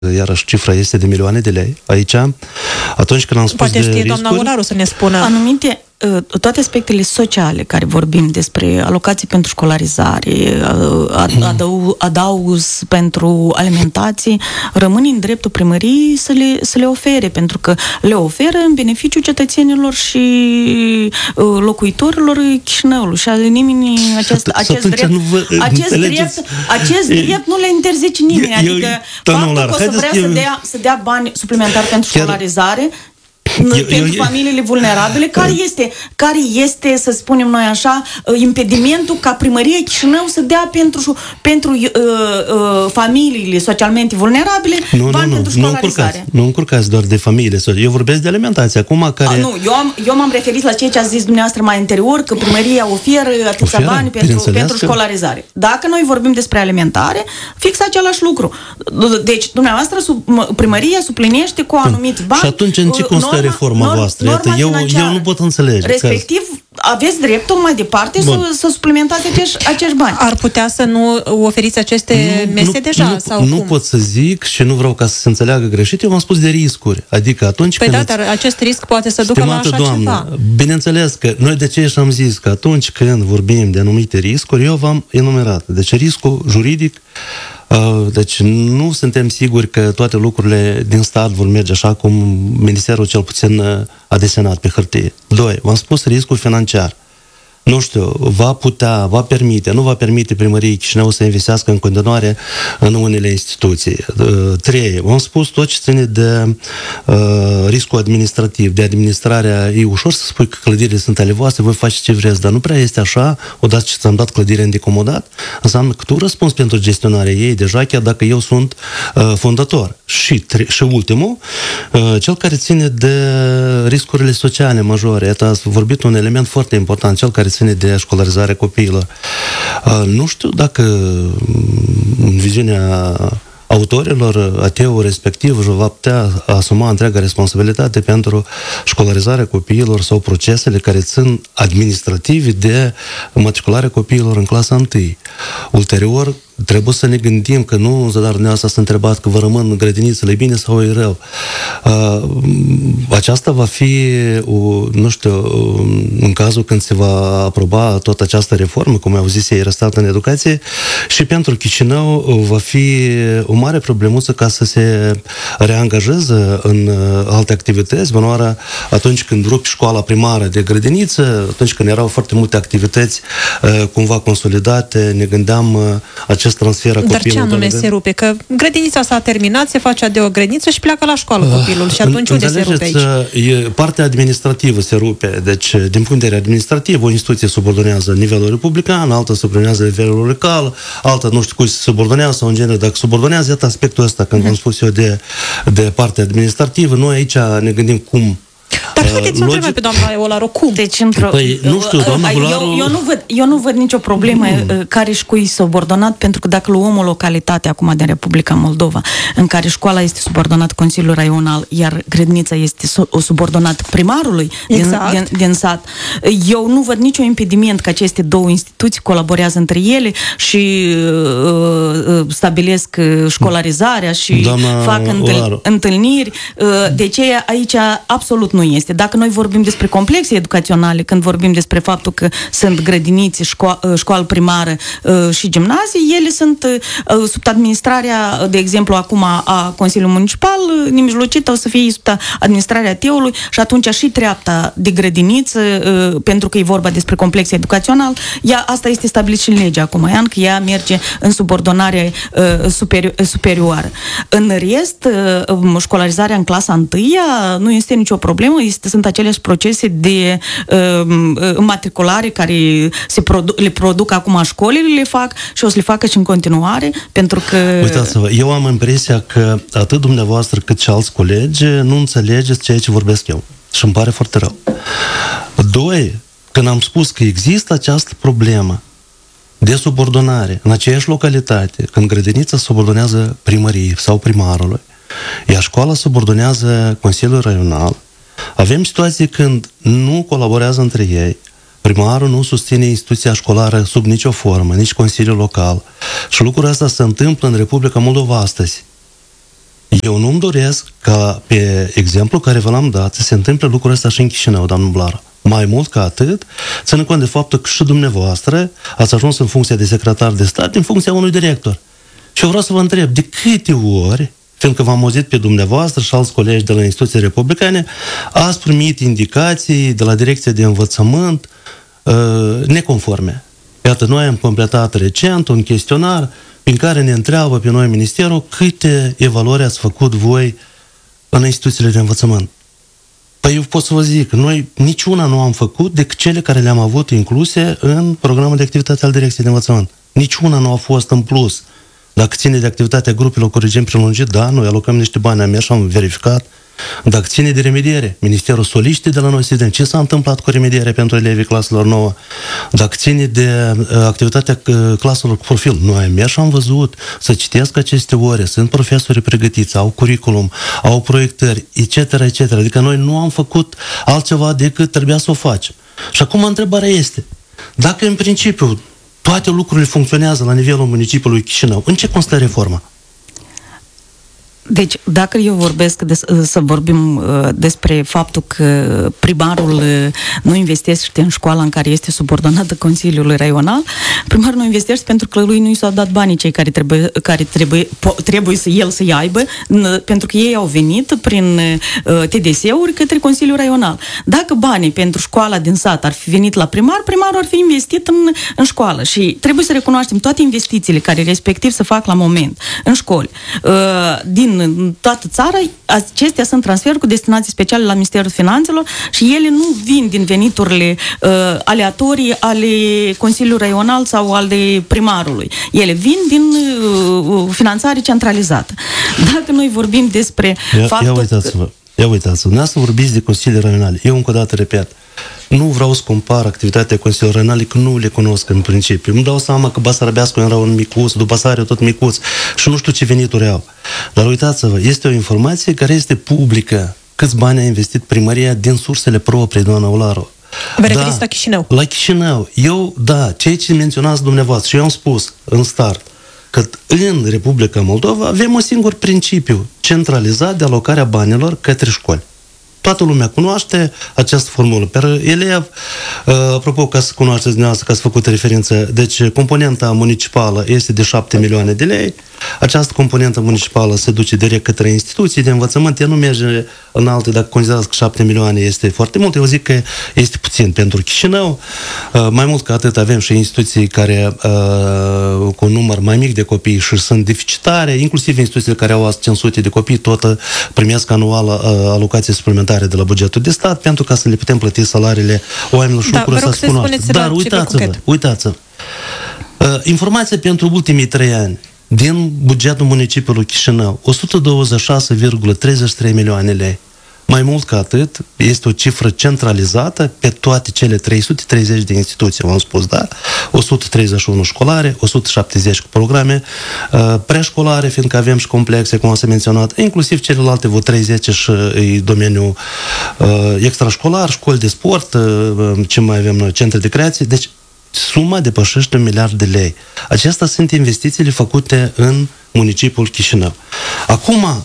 iarăși cifra este de milioane de lei aici. Atunci când am spus poate de știe riscuri, doamna Olaru să ne spună. Anumite, toate aspectele sociale care vorbim despre alocații pentru școlarizare, adaus pentru alimentație, rămân în dreptul primăriei să le ofere, pentru că le oferă în beneficiu cetățenilor și locuitorilor Chișinăului. Și nimeni acest drept nu le interzice nimeni. Adică faptul că o să vrea să dea bani suplimentari pentru școlarizare pentru familiile vulnerabile, care este, să spunem noi așa, impedimentul ca primăria Chișinău să dea pentru familiile socialmente vulnerabile bani pentru școlarizare. Nu încurcați doar de familiile. Eu vorbesc de alimentație. Acum care... Eu m-am referit la ceea ce a zis dumneavoastră mai anterior, că primăria oferă atâția bani pentru școlarizare. Dacă noi vorbim despre alimentare, fix același lucru. Deci, dumneavoastră, primăria suplinește cu anumit bani. Și atunci în ce constă reforma voastră? Eu nu pot înțelege. Respectiv, aveți dreptul mai departe să suplimentați acești bani. Ar putea să nu oferiți aceste mese deja? Nu pot să zic și nu vreau ca să se înțeleagă greșit. Eu v-am spus de riscuri. Adică atunci când... dar acest risc poate să ducă la așa ceva. Bineînțeles că noi de ce și-am zis că atunci când vorbim de anumite riscuri, eu v-am enumerat. Deci riscul juridic, deci nu suntem siguri că toate lucrurile din stat vor merge așa cum Ministerul cel puțin a desenat pe hârtie. 2. V-am spus riscul financiar. Nu știu, va permite primăriei Chișinău să investească în continuare în unele instituții. 3. V-am spus tot ce ține de riscul administrativ, de administrarea. E ușor să spui că clădirile sunt ale voastre, voi faceți ce vreți, dar nu prea este așa. Odată ce ți-am dat clădirea în decomodat, înseamnă că tu răspunzi pentru gestionarea ei deja, chiar dacă eu sunt fondator. Și ultimul, cel care ține de riscurile sociale majore. Ați vorbit un element foarte important, cel care ține de școlarizarea copiilor. Nu știu dacă în viziunea autorilor, AT-ul respectiv își va putea asuma întreaga responsabilitate pentru școlarizarea copiilor sau procesele care țin administrative de matricularea copiilor în clasa 1. Ulterior, trebuie să ne gândim că nu, dar dumneavoastră s-a întrebat că vă rămân grădinițele bine sau e rău. Aceasta va fi, nu știu, în cazul când se va aproba toată această reformă, cum au zis ei, restat în educație, și pentru Chișinău va fi o mare problemuță ca să se reangajeze în alte activități. Bănoară, atunci când rupi școala primară de grădiniță, atunci când erau foarte multe activități cumva consolidate, ne gândeam acest transfer a copilului. Dar ce anume se rupe? Că grădinița s-a terminat, se face de o grădiniță și pleacă la școală copilul. Și atunci unde se rupe aici? Partea administrativă se rupe. Deci, din punct de vedere administrativ, o instituție subordonează nivelul republican, alta subordonează nivelul local, alta nu știu cui se subordonează sau în genere. Dacă subordonează, iată aspectul ăsta, când v-am spus eu de partea administrativă, noi aici ne gândim cum. Dar haideți să întrebe pe doamna Olaru cum? Deci, nu știu, doamna Olaru... Eu nu văd nicio problemă care și cui subordonat, pentru că dacă luăm o localitate acum din Republica Moldova, în care școala este subordonată Consiliului Raional, iar grădinița este subordonată primarului din sat, eu nu văd nicio impediment că aceste două instituții colaborează între ele și stabilesc școlarizarea și fac întâlniri. Deci aici absolut nu este. Dacă noi vorbim despre complexe educaționale, când vorbim despre faptul că sunt grădinițe, școală primară și gimnazii, ele sunt sub administrarea, de exemplu, acum a Consiliului Municipal, nemijlocită o să fie sub administrarea AT-ului și atunci și treapta de grădiniță, pentru că e vorba despre complex educațional, asta este stabilit și în legea acum, că ea merge în subordonare superioară. În rest, școlarizarea în clasa 1 nu este nicio problemă, sunt aceleași procese de înmatriculare care le produc acum școlile, le fac și o să le facă și în continuare, pentru că... Uitați-vă, eu am impresia că atât dumneavoastră cât și alți colegi nu înțelegeți ceea ce vorbesc eu. Și îmi pare foarte rău. 2. Când am spus că există această problemă de subordonare în aceeași localitate, când grădinița subordonează primăriei sau primarului, iar școala subordonează Consiliul Raional, avem situații când nu colaborează între ei, primarul nu susține instituția școlară sub nicio formă, nici Consiliul Local. Și lucrul ăsta se întâmplă în Republica Moldova astăzi. Eu nu-mi doresc ca, pe exemplu care vă l-am dat, să se întâmple lucrul ăsta și în Chișinău, doamnă Blară. Mai mult ca atât, ținând cont de faptul că și dumneavoastră ați ajuns în funcția de secretar de stat din funcția unui director. Și eu vreau să vă întreb, de câte ori, fiindcă v-am auzit pe dumneavoastră și alți colegi de la instituții republicane, ați primit indicații de la Direcția de Învățământ neconforme. Iată, noi am completat recent un chestionar prin care ne întreabă pe noi Ministerul câte evaluări ați făcut voi în instituțiile de învățământ. Păi eu pot să vă zic, noi niciuna nu am făcut decât cele care le-am avut incluse în programul de activitate al Direcției de Învățământ. Niciuna nu a fost în plus. Dacă ține de activitatea grupelor cu regim prelungit, da, noi alocăm niște bani, am mers și am verificat. Dacă ține de remediere, Ministerul soliște de la noi să vedem ce s-a întâmplat cu remedierea pentru elevii claselor 9. Dacă ține de activitatea claselor cu profil, noi am mers și am văzut, să citesc aceste ore, sunt profesori pregătiți, au curriculum, au proiectări, etc., etc. Adică noi nu am făcut altceva decât trebuia să o facem. Și acum întrebarea este, dacă în principiu toate lucrurile funcționează la nivelul municipiului Chișinău, în ce constă reforma? Deci, dacă eu vorbesc, să vorbim despre faptul că primarul nu investește în școala în care este subordonată Consiliului Raional, primarul nu investește pentru că lui nu i s-au dat banii cei care trebuie să el să-i aibă, pentru că ei au venit prin TDS-uri către Consiliul Raional. Dacă banii pentru școala din sat ar fi venit la primar, primarul ar fi investit în școală și trebuie să recunoaștem toate investițiile care respectiv se fac la moment în școli, din toată țara, acestea sunt transferuri cu destinații speciale la Ministerul Finanțelor și ele nu vin din veniturile aleatorii ale Consiliului Raional sau ale primarului. Ele vin din finanțare centralizată. Dacă noi vorbim despre faptul Ia uitați-vă, dumneavoastră vorbiți de Consiliul Raional. Eu încă o dată repet, nu vreau să compar activitatea Consiliului Raional, că nu le cunosc în principiu. Îmi dau seama că Basarabeascu era un micuț, după Basariu tot micuț și nu știu ce venituri au. Dar uitați-vă, este o informație care este publică. Câți bani a investit primăria din sursele proprii, doamna Ularu. Vă referiți la Chișinău? La Chișinău. Ceea ce menționați dumneavoastră, și eu am spus în start, că în Republica Moldova avem un singur principiu, centralizat de alocarea banilor către școli. Toată lumea cunoaște această formulă. Per elev, apropo, ca să cunoașteți dumneavoastră, că ați făcut referință, deci componenta municipală este de 7 milioane de lei, această componentă municipală se duce direct către instituții de învățământ, ea nu merge în alte, dacă considerați că 7 milioane este foarte mult, eu zic că este puțin pentru Chișinău. Mai mult ca atât avem și instituții care cu un număr mai mic de copii și sunt deficitare, inclusiv instituțiile care au 500 de copii, tot primesc anual alocații suplimentare de la bugetul de stat pentru ca să le putem plăti salariile oamenilor și lucrurile să se cunoască. Dar uitați-vă, informația pentru ultimii 3 ani din bugetul municipiului Chișinău, 126,33 milioane lei. Mai mult ca atât, este o cifră centralizată pe toate cele 330 de instituții, v-am spus, da? 131 școlare, 170 cu programe preșcolare, fiindcă avem și complexe, cum s-a menționat, inclusiv celelalte, vreo 30 și domeniul extrașcolar, școli de sport, ce mai avem noi, centre de creație, deci suma depășește 1 miliard de lei. Acestea sunt investițiile făcute în municipiul Chișinău. Acum,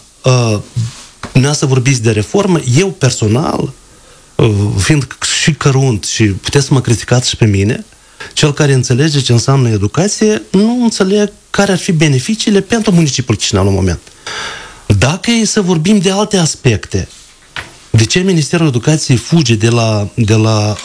să vorbiți de reformă, eu personal, fiind și cărunt și puteți să mă criticați și pe mine, cel care înțelege ce înseamnă educație, nu înțeleg care ar fi beneficiile pentru municipiul Chișinău în moment. Dacă e să vorbim de alte aspecte, de ce Ministerul Educației fuge de la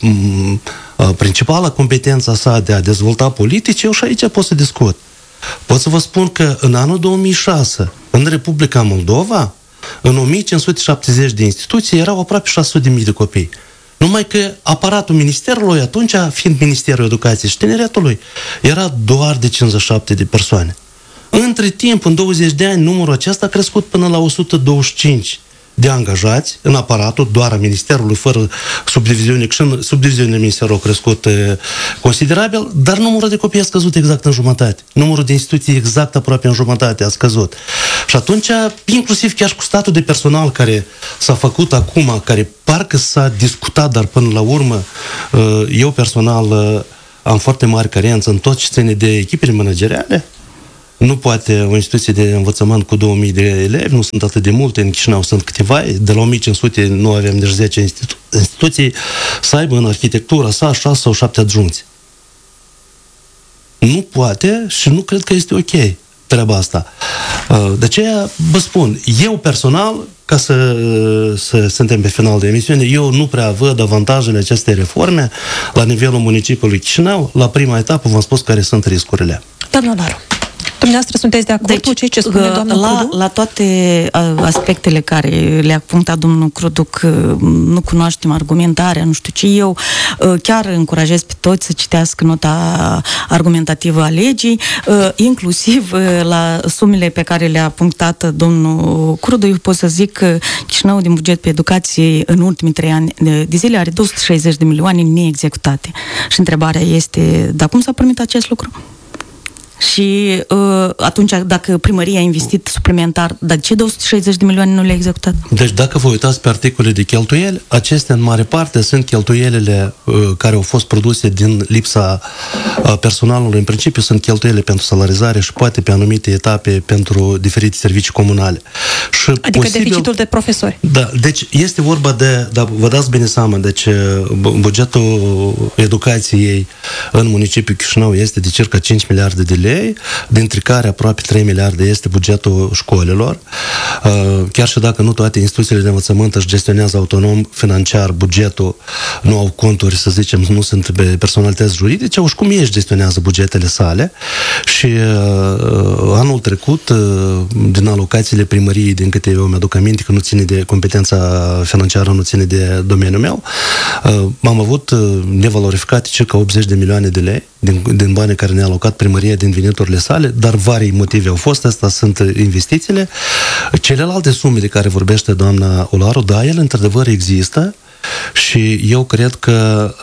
principala competența sa de a dezvolta politici, eu și aici pot să discut. Pot să vă spun că în anul 2006, în Republica Moldova, în 1570 de instituții erau aproape 600.000 de copii. Numai că aparatul ministerului, atunci, fiind Ministerul Educației și Tineretului, era doar de 57 de persoane. Între timp, în 20 de ani, numărul acesta a crescut până la 125 de angajați în aparatul doar a Ministerului, fără subdiviziune, și în subdiviziunea Ministerului a crescut considerabil, dar numărul de copii a scăzut exact în jumătate. Numărul de instituții exact aproape în jumătate a scăzut. Și atunci, inclusiv chiar și cu statul de personal care s-a făcut acum, care parcă s-a discutat, dar până la urmă, eu personal am foarte mari carență în tot ce ține de echipele manageriale, Nu poate o instituție de învățământ cu 2000 de elevi, nu sunt atât de multe, în Chișinău sunt câteva, de la 1500 nu avem nici 10 instituții, să aibă în arhitectura sa 6 sau 7 adjuncți. Nu poate și nu cred că este ok treaba asta. De aceea, vă spun, eu personal, ca să suntem pe final de emisiune, eu nu prea văd avantajele acestei reforme la nivelul municipiului Chișinău. La prima etapă v-am spus care sunt riscurile. Domnul Olaru, dumneavoastră sunteți de acord cu ce spune domnul Crudu? La toate aspectele care le-a punctat domnul Crudu, că nu cunoaștem argumentarea, nu știu ce, eu chiar încurajez pe toți să citească nota argumentativă a legii, inclusiv la sumele pe care le-a punctat domnul Crudu. Eu pot să zic că Chișinău din buget pe educație în ultimii 3 ani de zile are 260 de milioane neexecutate. Și întrebarea este, dar cum s-a permit acest lucru? Și atunci, dacă primăria a investit suplimentar, dar ce 260 de milioane nu le-a executat? Deci dacă vă uitați pe articole de cheltuieli, acestea în mare parte sunt cheltuielile care au fost produse din lipsa personalului. În principiu sunt cheltuielile pentru salarizare și poate pe anumite etape pentru diferite servicii comunale. Și adică deficitul de profesori. Da, deci este vorba de, dar vă dați bine seama, deci bugetul educației în municipiul Chișinău este de circa 5 miliarde de lei, dintre care aproape 3 miliarde este bugetul școlilor. Chiar și dacă nu toate instituțiile de învățământ își gestionează autonom financiar bugetul, nu au conturi, să zicem, nu sunt pe personalități juridice, au și cum ei își gestionează bugetele sale. Și anul trecut, din alocațiile primăriei, din câte eu mi-aduc aminte, că nu ține de competența financiară, nu ține de domeniul meu, am avut nevalorificate circa 80 de milioane de lei din banii care ne-a alocat primăria din veniturile sale, dar vari motive au fost, astea sunt investițiile. Celelalte sume de care vorbește doamna Olaru, da, ele într-adevăr există și eu cred că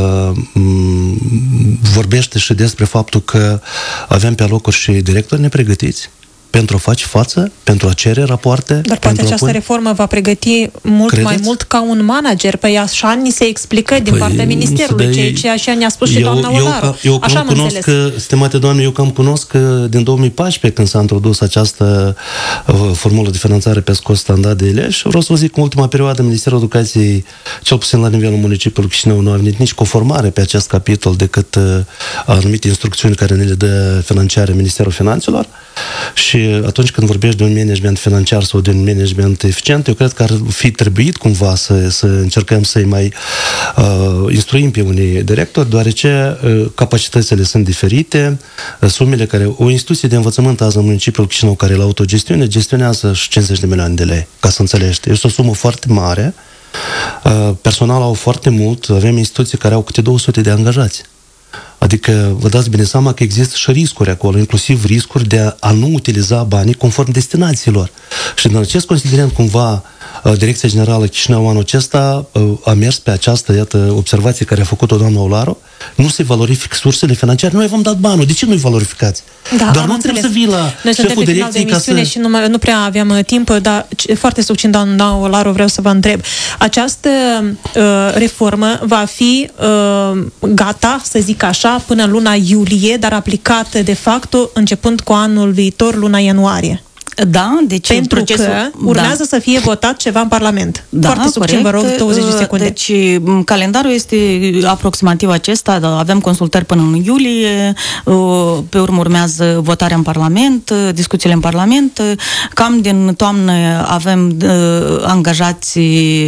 vorbește și despre faptul că avem pe alocuri și directori nepregătiți pentru a face față, pentru a cere rapoarte. Dar poate această reformă va pregăti mult mai mult ca un manager. Păi așa ni se explică din partea Ministerului, ceea ce așa ne-a spus și doamna Olaru. Eu cam cunosc, stimate doamne, eu cam cunosc din 2014, când s-a introdus această formulă de finanțare pe scos standard de elevi, și vreau să vă zic că în ultima perioadă Ministerul Educației, cel puțin la nivelul municipiului Chișinău, nu a venit nici cu o formare pe acest capitol decât anumite instrucțiuni care ne le dă financiare Ministerul Finanțelor. Și atunci când vorbești de un management financiar sau de un management eficient, eu cred că ar fi trebuit cumva să încercăm să-i mai instruim pe unii directori, deoarece capacitățile sunt diferite, sumele care o instituție de învățământ azi în municipiul Chișinău, care e la autogestiune, gestionează și 50 de milioane de lei, ca să înțelegeți. Este o sumă foarte mare, personal au foarte mult, avem instituții care au câte 200 de angajați. Adică vă dați bine seama că există și riscuri acolo, inclusiv riscuri de a nu utiliza banii conform destinațiilor. Și din acest considerent, cumva, Direcția Generală Chișinău anul acesta a mers pe această, iată, observație care a făcut-o doamna Olaru, nu se valorifică sursele financiare. Noi v-am dat banul, de ce nu-i valorificați? Da, doar nu trebuie să vii la șeful direcției ca să... și nu prea aveam timp, dar foarte succint, doamna Olaru, vreau să vă întreb. Această reformă va fi gata, să zic așa, până în luna iulie, dar aplicată de facto începând cu anul viitor, luna ianuarie. Da, deci pentru procesul, că urmează să fie votat ceva în Parlament. Da, foarte succint, vă rog, 20 de secunde. Deci calendarul este aproximativ acesta, avem consultări până în iulie, pe urmă urmează votarea în Parlament, discuțiile în Parlament, cam din toamnă avem angajați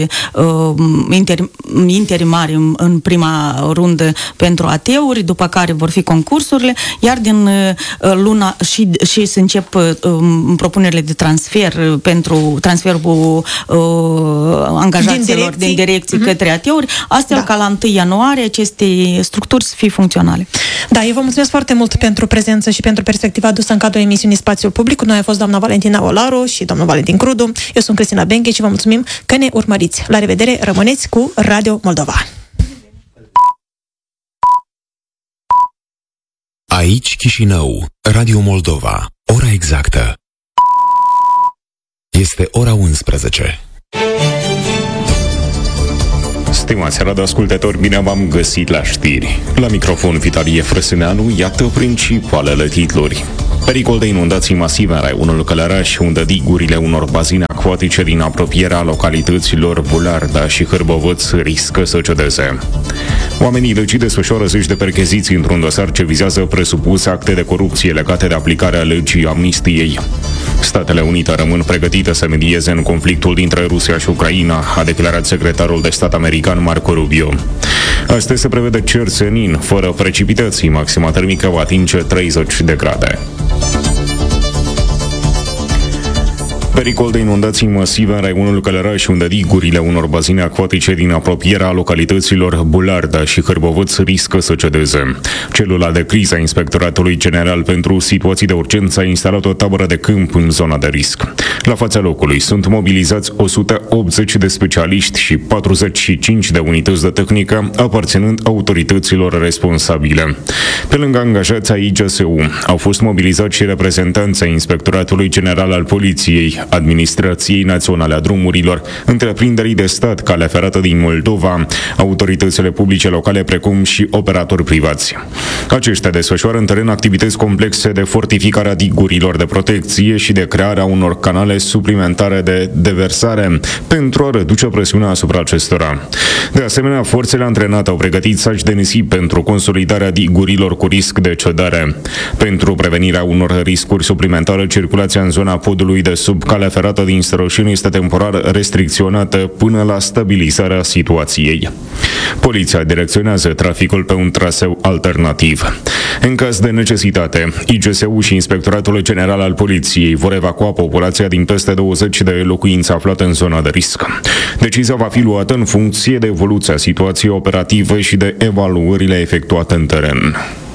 interimari în prima rundă pentru AT-uri, după care vor fi concursurile, iar din luna și se încep propunerile de transfer pentru transferul angajaților din direcții către AT-uri, astfel ca la 1 ianuarie aceste structuri să fie funcționale. Da, eu vă mulțumesc foarte mult pentru prezență și pentru perspectiva adusă în cadrul emisiunii Spațiul Public. Noi a fost doamna Valentina Olaru și domnul Valentin Crudu. Eu sunt Cristina Benche și vă mulțumim că ne urmăriți. La revedere, rămâneți cu Radio Moldova. Aici Chișinău, Radio Moldova. Ora exactă este ora 11. Stimați radioascultători, bine v-am găsit la știri. La microfon Vitalie Frăsâneanu, iată principalele titluri. Pericol de inundații masive în raionul Călăraș, unde digurile unor bazine acvatice din apropierea localităților Bularda și Hârbovăț riscă să cedeze. Oamenii decid desfășoară zeci de percheziții într-un dosar ce vizează presupuse acte de corupție legate de aplicarea legii amnistiei. Statele Unite rămân pregătite să medieze în conflictul dintre Rusia și Ucraina, a declarat secretarul de stat american Marco Rubio. Astăzi se prevede cer senin, fără precipitații, maxima termică va atinge 30 de grade. Pericol de inundații masive în raionul Călăraș, unde digurile unor bazine acvatice din apropierea localităților Bularda și Hârbovăț riscă să cedeze. Celula de criză a Inspectoratului General pentru Situații de Urgență a instalat o tabără de câmp în zona de risc. La fața locului sunt mobilizați 180 de specialiști și 45 de unități de tehnică aparținând autorităților responsabile. Pe lângă angajații ai IGSU, au fost mobilizați și reprezentanții ai Inspectoratului General al Poliției, Administrației Naționale a Drumurilor, întreprinderii de stat, calea ferată din Moldova, autoritățile publice locale, precum și operatori privați. Aceștia desfășoară în teren activități complexe de fortificare a digurilor de protecție și de crearea unor canale suplimentare de deversare pentru a reduce presiunea asupra acestora. De asemenea, forțele antrenate au pregătit saci de nisip pentru consolidarea digurilor cu risc de cedare. Pentru prevenirea unor riscuri suplimentare, circulația în zona podului de sub calea ferată din Strășini este temporar restricționată până la stabilizarea situației. Poliția direcționează traficul pe un traseu alternativ. În caz de necesitate, IGSU și Inspectoratul General al Poliției vor evacua populația din peste 20 de locuințe aflate în zona de risc. Decizia va fi luată în funcție de evoluția situației operative și de evaluările efectuate în teren.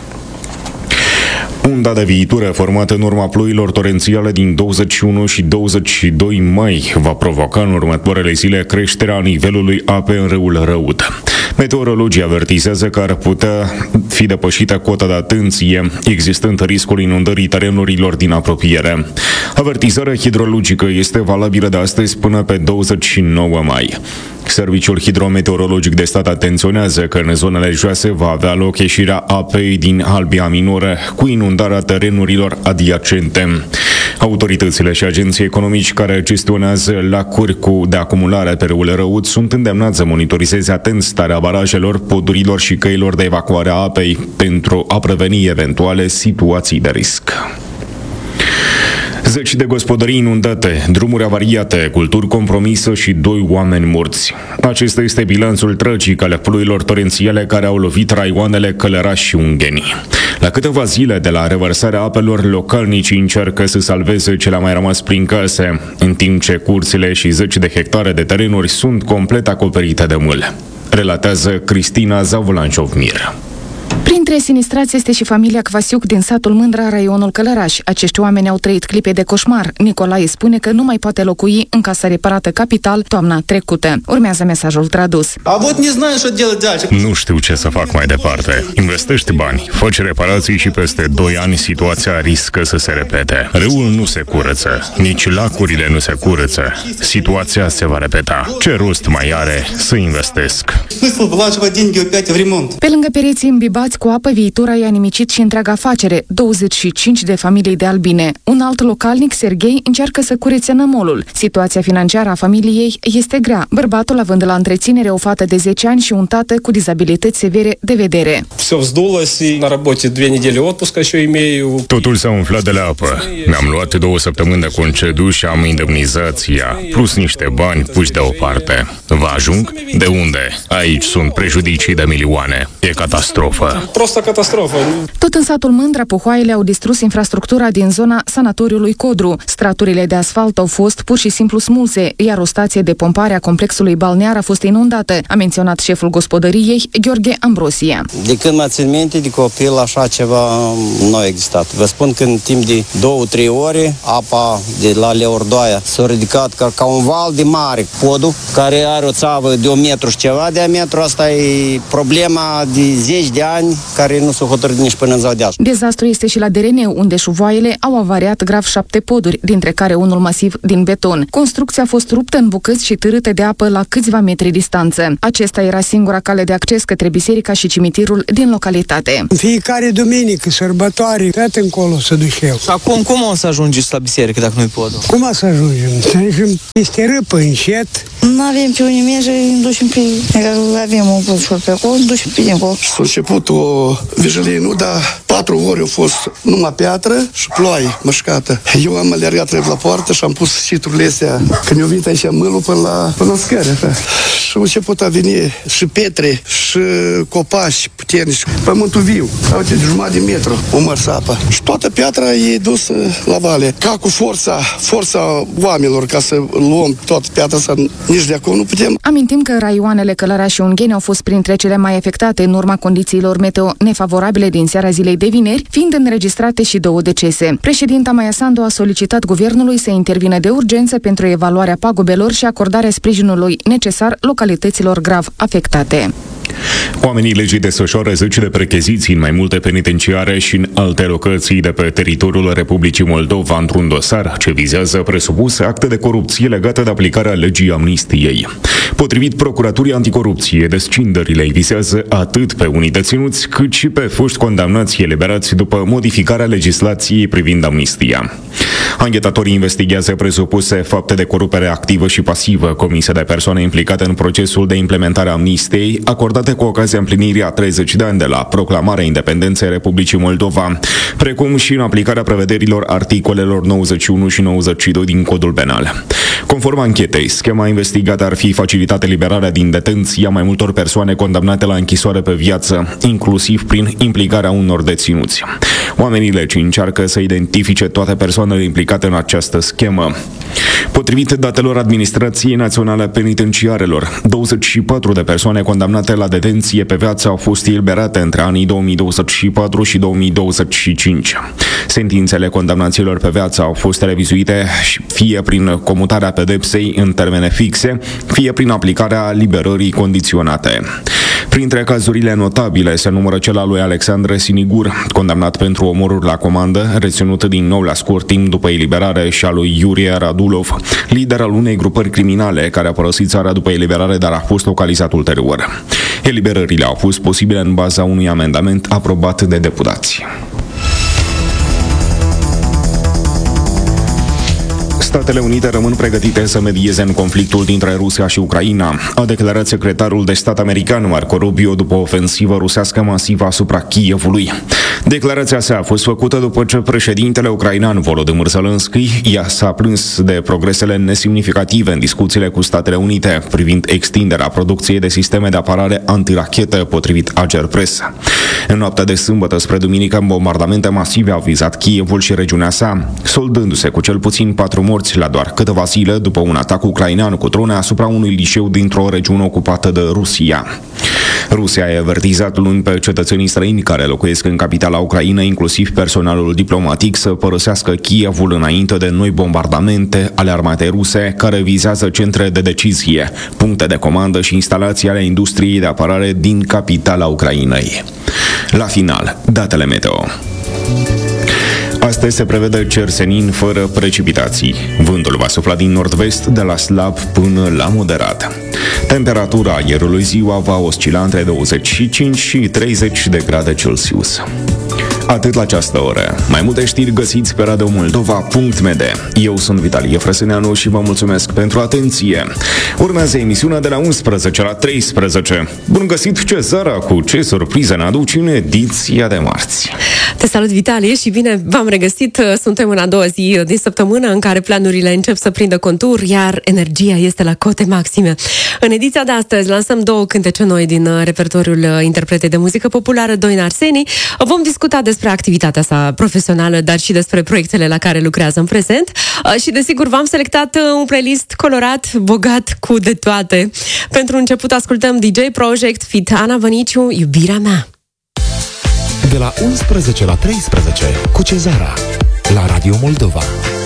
Unda de viitură formată în urma ploilor torențiale din 21 și 22 mai va provoca în următoarele zile creșterea nivelului apei în râul Răud. Meteorologii avertizează că ar putea fi depășită cota de atenție, existând riscul inundării terenurilor din apropiere. Avertizarea hidrologică este valabilă de astăzi până pe 29 mai. Serviciul hidrometeorologic de stat atenționează că în zonele joase va avea loc ieșirea apei din Albia Minoră cu inundarea terenurilor adiacente. Autoritățile și agenții economici care gestionează lacuri de acumulare pe râul Răud sunt îndemnați să monitorizeze atent starea barajelor, podurilor și căilor de evacuare a apei pentru a preveni eventuale situații de risc. Zeci de gospodării inundate, drumuri avariate, culturi compromisă și 2 oameni morți. Acesta este bilanțul tragic al ploilor torențiale care au lovit raioanele Călăraș și Ungheni. La câteva zile de la revărsarea apelor, localnicii încearcă să salveze ce le-a mai rămas prin case, în timp ce curțile și 10 de hectare de terenuri sunt complet acoperite de mâl. Relatează Cristina Zavulan-Jovmir. Printre sinistrați este și familia Cvasiuc din satul Mândra, raionul Călăraș. Acești oameni au trăit clipe de coșmar. Nicolae spune că nu mai poate locui în casa reparată Capital toamna trecută. Urmează mesajul tradus. Nu știu ce să fac mai departe. Investești bani, faci reparații și peste 2 ani situația riscă să se repete. Râul nu se curăță, nici lacurile nu se curăță. Situația se va repeta. Ce rost mai are să investesc? Pe lângă pereții imbibați cu apă, viitura i-a nimicit și întreaga afacere, 25 de familii de albine. Un alt localnic, Serghei, încearcă să curețe nămolul. Situația financiară a familiei este grea, bărbatul având la întreținere o fată de 10 ani și un tată cu dizabilități severe de vedere. Totul s-a umflat de la apă. Mi-am luat 2 săptămâni de concediu și am indemnizația, plus niște bani puși deoparte. Vă ajung? De unde? Aici sunt prejudicii de milioane. E catastrofă. Prostă catastrofă. Tot în satul Mândra, pohoaiele au distrus infrastructura din zona sanatoriului Codru. Straturile de asfalt au fost pur și simplu smulse, iar o stație de pompare a complexului balnear a fost inundată, a menționat șeful gospodăriei, Gheorghe Ambrosie. De când mă țin minte, de copil, așa ceva nu a existat. Vă spun că în timp de 2-3 ore, apa de la Leordoaia s-a ridicat ca un val de mare. Podul, care are o țavă de 1 metru și ceva diametru, asta e problema de 10 de ani care nu s-au hotărât nici până în ziua de azi. Dezastru este și la Dereneu, unde șuvoaiele au avariat grav 7 poduri, dintre care unul masiv din beton. Construcția a fost ruptă în bucăți și târâtă de apă la câțiva metri distanță. Acesta era singura cale de acces către biserica și cimitirul din localitate. În fiecare duminică, sărbătoare, tot încolo să duc eu. Acum, cum o să ajungeți la biserică dacă nu-i podul? Cum o să ajungem? Să ajungem peste râpă, încet. Nu avem pe unde merge, îi ducem pe... Avem un pușor pe acolo, îi ducem pe dincolo. S-a început o vigilie, nu, dar 4 ori a fost numai piatră și ploaie mășcată. Eu am alergat drept la poartă și am pus siturile astea, când eu venit aici mâlul până la scări. Și a început a veni și pietre, și copaci puternici, pământul viu. Uite, de jumătate de metru o mărs apa. Și toată piatra e dusă la vale. Ca cu forța oamenilor, ca să luăm toată piatra asta, nici de acolo nu putem. Amintim că raioanele Călăraș și Ungheni au fost printre cele mai afectate în urma condițiilor meteo nefavorabile din seara zilei de vineri, fiind înregistrate și 2 decese. Președinta Maia Sandu a solicitat guvernului să intervină de urgență pentru evaluarea pagubelor și acordarea sprijinului necesar localităților grav afectate. Oamenii legii desfășoară zeci de percheziții în mai multe penitenciare și în alte locații de pe teritoriul Republicii Moldova într-un dosar ce vizează presupuse acte de corupție legate de aplicarea legii amnistiei. Potrivit Procuraturii Anticorupție, descinderile îi vizează atât pe unii deținuți, cât și pe foști condamnați eliberați după modificarea legislației privind amnistia. Anchetatorii investigează presupuse fapte de corupere activă și pasivă comise de persoane implicate în procesul de implementare a amnistiei, acordate cu ocazia împlinirii a 30 de ani de la proclamarea independenței Republicii Moldova, precum și în aplicarea prevederilor articolelor 91 și 92 din Codul Penal. Conform anchetei, schema investigată ar fi facilitat eliberarea din detenție a mai multor persoane condamnate la închisoare pe viață, inclusiv prin implicarea unor deținuți. Oamenii legii încearcă să identifice toate persoanele implicate în această schemă. Potrivit datelor Administrației Naționale Penitenciarelor, 24 de persoane condamnate la detenție pe viață au fost eliberate între anii 2024 și 2025. Sentințele condamnaților pe viață au fost revizuite fie prin comutarea pedepsei în termene fixe, fie prin aplicarea liberării condiționate. Printre cazurile notabile se numără cel al lui Alexandre Sinigur, condamnat pentru omoruri la comandă, reținut din nou la scurt timp după eliberare, și al lui Iurie Radulov, lider al unei grupări criminale care a părăsit țara după eliberare, dar a fost localizat ulterior. Eliberările au fost posibile în baza unui amendament aprobat de deputați. Statele Unite rămân pregătite să medieze în conflictul dintre Rusia și Ucraina, a declarat secretarul de stat american Marco Rubio după o ofensivă rusească masivă asupra Kievului. Declarația sa a fost făcută după ce președintele ucrainean Volodymyr Zelensky s-a plâns de progresele nesemnificative în discuțiile cu Statele Unite privind extinderea producției de sisteme de apărare antirachetă, potrivit Ager Press. În noaptea de sâmbătă spre duminică, bombardamente masive au vizat Kievul și regiunea sa, soldându-se cu cel puțin 4 morți la doar câteva zile după un atac ucrainean cu drone asupra unui liceu dintr-o regiune ocupată de Rusia. Rusia a avertizat luni pe cetățenii străini care locuiesc în capitala Ucrainei, inclusiv personalul diplomatic, să părăsească Kievul înainte de noi bombardamente ale armatei ruse, care vizează centre de decizie, puncte de comandă și instalații ale industriei de apărare din capitala Ucrainei. La final, datele meteo. Astăzi se prevede cer senin fără precipitații. Vântul va sufla din nord-vest de la slab până la moderat. Temperatura aerului ziua va oscila între 25 și 30 de grade Celsius. Atât la această oră. Mai multe știri găsiți pe radiomoldova.md. Eu sunt Vitalie Frăsâneanu și vă mulțumesc pentru atenție. Urmează emisiunea de la 11 la 13. Bun găsit, Cezara, cu ce surpriză ne aduci în ediția de marți. Te salut, Vitalie, și bine v-am regăsit. Suntem în a doua zi din săptămână în care planurile încep să prindă contur, iar energia este la cote maxime. În ediția de astăzi lansăm 2 cântece noi din repertoriul interpretei de muzică populară Doina Arseni. Vom discuta despre activitatea sa profesională, dar și despre proiectele la care lucrează în prezent. Și desigur v-am selectat un playlist colorat, bogat cu de toate. Pentru început ascultăm DJ Project feat. Ana Văniciu, Iubirea mea. De la 11 la 13 cu Cezara la Radio Moldova.